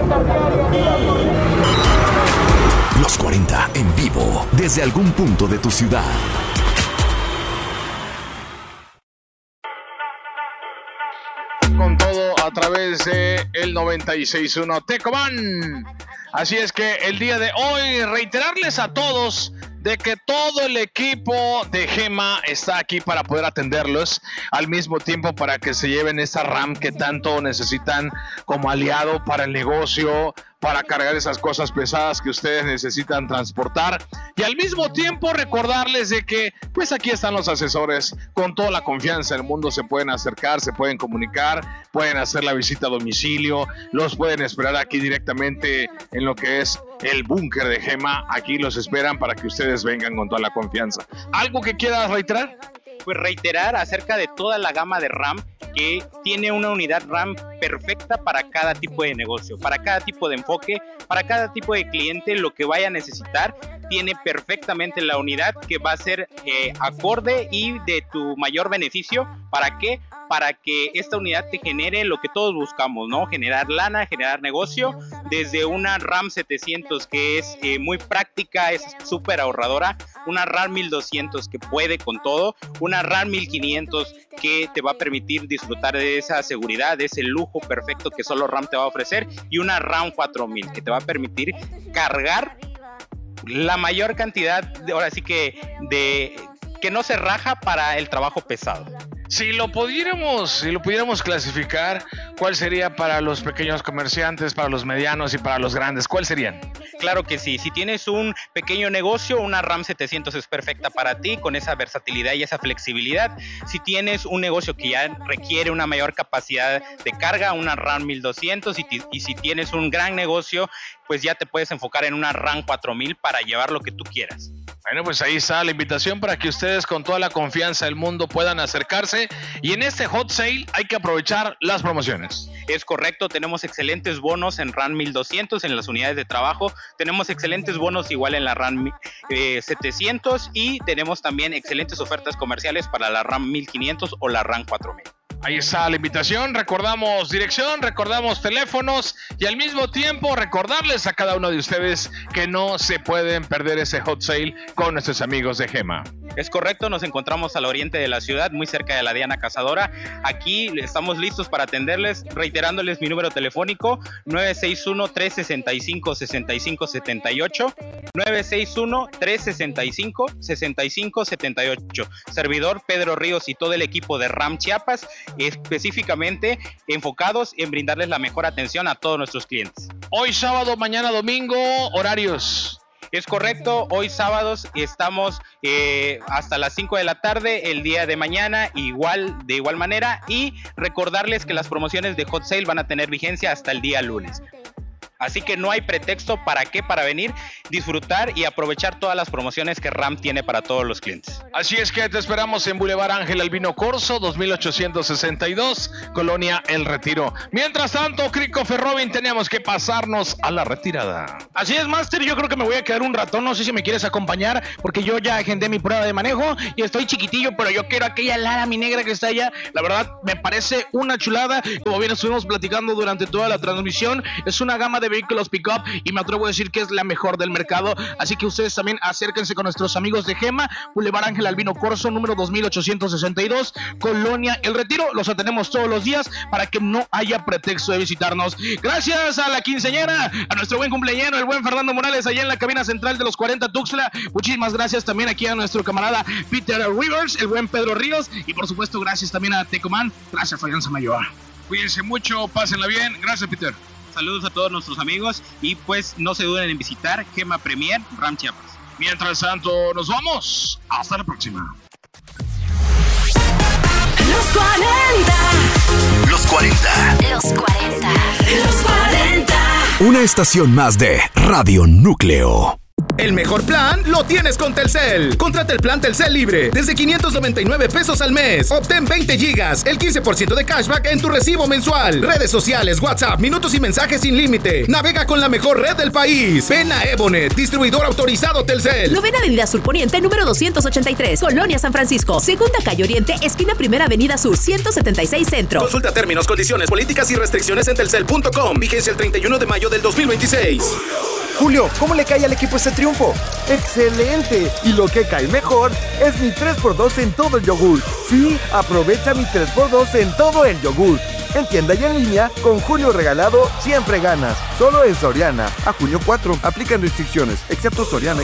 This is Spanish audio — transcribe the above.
Los 40 en vivo desde algún punto de tu ciudad. Con todo a través de el 96.1 Tecomán. Así es que el día de hoy reiterarles a todos de que todo el equipo de Gema está aquí para poder atenderlos, al mismo tiempo para que se lleven esa RAM que tanto necesitan como aliado para el negocio, para cargar esas cosas pesadas que ustedes necesitan transportar, y al mismo tiempo recordarles de que pues aquí están los asesores con toda la confianza del mundo. Se pueden acercar, se pueden comunicar, pueden hacer la visita a domicilio, los pueden esperar aquí directamente en lo que es el búnker de Gema. Aquí los esperan para que ustedes vengan con toda la confianza. ¿Algo que quieras reiterar? Pues reiterar acerca de toda la gama de RAM, que tiene una unidad RAM perfecta para cada tipo de negocio, para cada tipo de enfoque, para cada tipo de cliente. Lo que vaya a necesitar tiene perfectamente la unidad que va a ser acorde y de tu mayor beneficio. ¿Para qué? Para que esta unidad te genere lo que todos buscamos, ¿no? Generar lana, generar negocio. Desde una RAM 700 que es muy práctica, es súper ahorradora, una RAM 1200 que puede con todo, una RAM 1500 que te va a permitir disfrutar de esa seguridad, de ese lujo perfecto que solo RAM te va a ofrecer, y una RAM 4000 que te va a permitir cargar la mayor cantidad, ahora sí que no se raja para el trabajo pesado. Si lo pudiéramos clasificar, ¿cuál sería para los pequeños comerciantes, para los medianos y para los grandes? ¿Cuál serían? Claro que sí. Si tienes un pequeño negocio, una RAM 700 es perfecta para ti, con esa versatilidad y esa flexibilidad. Si tienes un negocio que ya requiere una mayor capacidad de carga, una RAM 1200. Y si tienes un gran negocio, pues ya te puedes enfocar en una RAM 4000 para llevar lo que tú quieras. Bueno, pues ahí está la invitación para que ustedes con toda la confianza del mundo puedan acercarse, y en este hot sale hay que aprovechar las promociones. Es correcto, tenemos excelentes bonos en RAM 1200 en las unidades de trabajo, tenemos excelentes bonos igual en la RAM 700, y tenemos también excelentes ofertas comerciales para la RAM 1500 o la RAM 4000. Ahí está la invitación. Recordamos dirección, recordamos teléfonos, y al mismo tiempo recordarles a cada uno de ustedes que no se pueden perder ese hot sale con nuestros amigos de Gema. Es correcto, nos encontramos al oriente de la ciudad, muy cerca de la Diana Cazadora. Aquí estamos listos para atenderles, reiterándoles mi número telefónico 961-365-6578, 961-365-6578. Servidor Pedro Ríos y todo el equipo de RAM Chiapas, específicamente enfocados en brindarles la mejor atención a todos nuestros clientes. Hoy sábado, mañana domingo, horarios. Es correcto, hoy sábados estamos hasta las 5 de la tarde, el día de mañana de igual manera, y recordarles que las promociones de Hot Sale van a tener vigencia hasta el día lunes. Así que no hay pretexto para venir, disfrutar y aprovechar todas las promociones que RAM tiene para todos los clientes. Así es que te esperamos en Boulevard Ángel Albino Corzo, 2862, Colonia El Retiro. Mientras tanto, Christopher Robin, teníamos que pasarnos a la retirada. Así es, Master, yo creo que me voy a quedar un ratón, no sé si me quieres acompañar, porque yo ya agendé mi prueba de manejo y estoy chiquitillo, pero yo quiero aquella Lara, mi negra que está allá. La verdad, me parece una chulada, como bien estuvimos platicando durante toda la transmisión. Es una gama de vehículos pick-up y me atrevo a decir que es la mejor del mercado, así que ustedes también acérquense con nuestros amigos de Gema, Boulevard Ángel Albino Corzo, número 2862, Colonia El Retiro. Los atendemos todos los días para que no haya pretexto de visitarnos. Gracias a la quinceañera, a nuestro buen cumpleañero, el buen Fernando Morales, allá en la cabina central de los 40 Tuxtla. Muchísimas gracias también aquí a nuestro camarada Peter Rivers, el buen Pedro Ríos, y por supuesto gracias también a Tecomán. Gracias, Alianza Mayor. Cuídense mucho, pásenla bien. Gracias, Peter. Saludos a todos nuestros amigos, y pues no se duden en visitar Gema Premier RAM Chiapas. Mientras tanto, nos vamos. Hasta la próxima. Los 40. Los 40. Los 40. Los 40. Una estación más de Radio Núcleo. El mejor plan lo tienes con Telcel. Contrata el plan Telcel libre desde 599 pesos al mes. Obtén 20 gigas, el 15% de cashback en tu recibo mensual. Redes sociales, WhatsApp, minutos y mensajes sin límite. Navega con la mejor red del país. Ven a Evonet, distribuidor autorizado Telcel. Novena Avenida Sur Poniente, número 283, Colonia San Francisco. Segunda Calle Oriente, esquina Primera Avenida Sur, 176 Centro. Consulta términos, condiciones, políticas y restricciones en telcel.com. Vigencia el 31 de mayo del 2026. Julio, ¿cómo le cae al equipo este triunfo? ¡Excelente! Y lo que cae mejor es mi 3x2 en todo el yogur. Sí, aprovecha mi 3x2 en todo el yogur. En tienda y en línea, con Julio regalado, siempre ganas. Solo en Soriana. A junio 4, aplican restricciones, excepto Soriana.